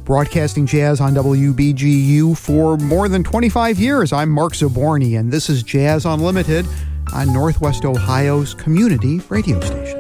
Broadcasting jazz on WBGU for more than 25 years, I'm Mark Zaborny, and this is Jazz Unlimited on Northwest Ohio's community radio station.